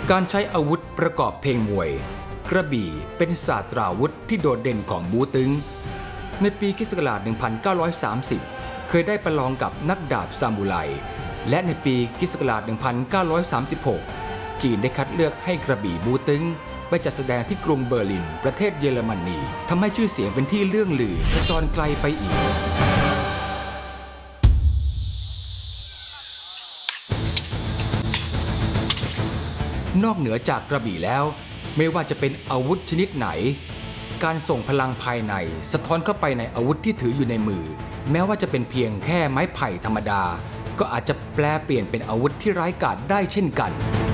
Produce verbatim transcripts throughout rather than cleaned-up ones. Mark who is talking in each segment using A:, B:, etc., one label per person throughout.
A: การใช้อาวุธประกอบเพลงมวยกระบี่เป็นศาสตราวุธที่โดดเด่นของบูตึงในปีค.ศ. หนึ่งพันเก้าร้อยสามสิบเคยได้ประลองกับนักดาบซามูไรและในปีค.ศ. หนึ่งพันเก้าร้อยสามสิบหกจีนได้คัดเลือกให้กระบี่บูตึงไปจัดแสดงที่กรุงเบอร์ลินประเทศเยอรมนีทำให้ชื่อเสียงเป็นที่เลื่องลือกระจรไกลไปอีกนอกเหนือจากกระบี่แล้วไม่ว่าจะเป็นอาวุธชนิดไหนการส่งพลังภายในสะท้อนเข้าไปในอาวุธที่ถืออยู่ในมือแม้ว่าจะเป็นเพียงแค่ไม้ไผ่ธรรมดาก็อาจจะแปลเปลี่ยนเป็นอาวุธที่ร้ายกาจได้เช่นกัน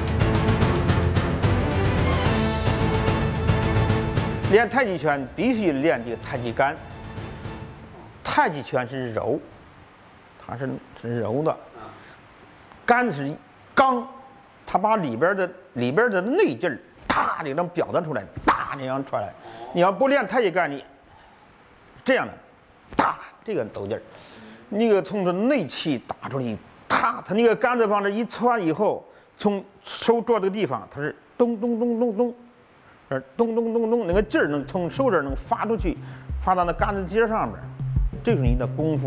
B: 练太极拳必须练这个太极杆。太极拳是柔，它是是柔的，杆是刚，它把里边的里边的内劲儿哒的能表达出来，哒的让出来。你要不练太极杆，你这样的，哒这个抖劲儿，那个从这内气打出去，哒，它那个杆子往这一窜以后，从手着这个地方，它是咚咚咚咚咚。咚咚咚咚，那个劲儿能从手这儿能发出去，发到那杆子节上边，这是你的功夫。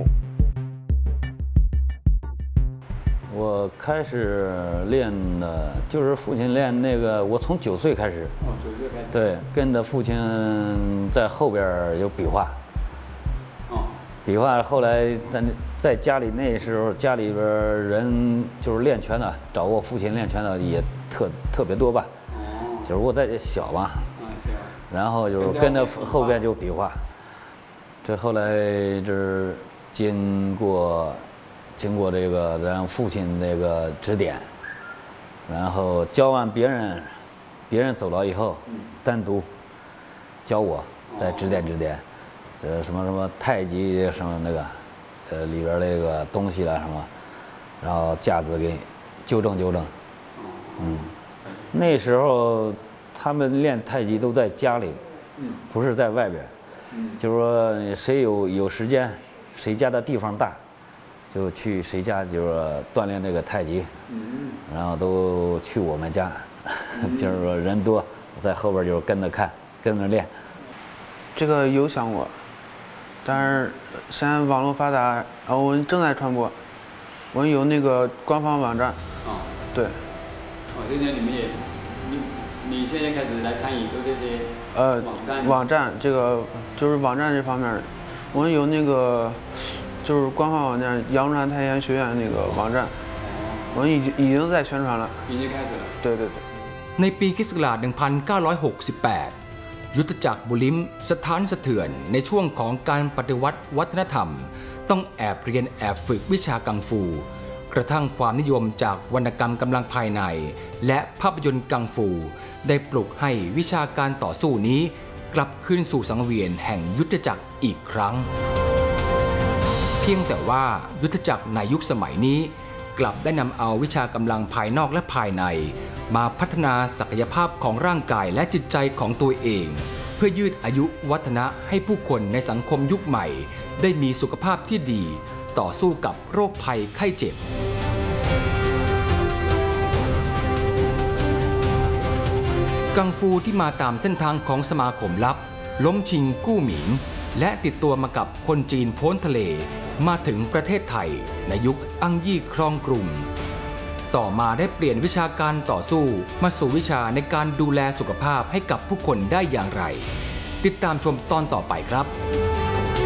C: 我开始练的就是父亲练那个，我从九岁开始。
D: 哦，九岁开始。
C: 对，跟着父亲在后边有比划。
D: 哦。
C: 比划后来，但在家里那时候，家里边人就是练拳的，找我父亲练拳的也特特别多吧。就是我在小嘛，然后就是跟着后边就比划，这后来就是经过经过这个咱父亲那个指点，然后教完别人，别人走了以后，单独教我再指点指点，这什么什么太极什么那个，呃里边那个东西了什么，然后架子给纠正纠正，嗯。那时候他们练太极都在家里，不是在外边。就是说谁有有时间，谁家的地方大，就去谁家就是锻炼这个太极，然后都去我们家，就是说人多，在后边就是跟着看，跟着练。
E: 这个有想过，但是现在网络发达，然后我们正在传播，我们有那个官方网站。
D: 哦。
E: 对。
D: 哦，现在你们也，你你现在开始来参与做这些
E: 呃
D: 网站
E: 网站这个就是网站这方面，我们有那个就是官方网站阳传太极学院那个网站，我们已经已经在宣传了，
D: 已经开始了。
E: 对对对。
A: ในปีค.ศ. หนึ่งพันเก้าร้อยหกสิบแปดยุทธจักรบุลิมสถานสะเทือนในช่วงของการปฏิวัติวัฒนธรรมต้องแอบเรียนแอบฝึกวิชากังฟูกระทั่งความนิยมจากวรรณกรรมกำลังภายในและภาพยนตร์กังฟูได้ปลุกให้วิชาการต่อสู้นี้กลับคืนสู่สังเวียนแห่งยุทธจักรอีกครั้งเพียงแต่ว่ายุทธจักรในยุคสมัยนี้กลับได้นำเอาวิชากำลังภายนอกและภายในมาพัฒนาศักยภาพของร่างกายและจิตใจของตัวเองเพื่อยืดอายุวัฒนะให้ผู้คนในสังคมยุคใหม่ได้มีสุขภาพที่ดีต่อสู้กับโรคภัยไข้เจ็บกังฟูที่มาตามเส้นทางของสมาคมลับล้มชิงกู้หมิงและติดตัวมากับคนจีนพ้นทะเลมาถึงประเทศไทยในยุคอังยี่ครองกรุงต่อมาได้เปลี่ยนวิชาการต่อสู้มาสู่วิชาในการดูแลสุขภาพให้กับผู้คนได้อย่างไรติดตามชมตอนต่อไปครับ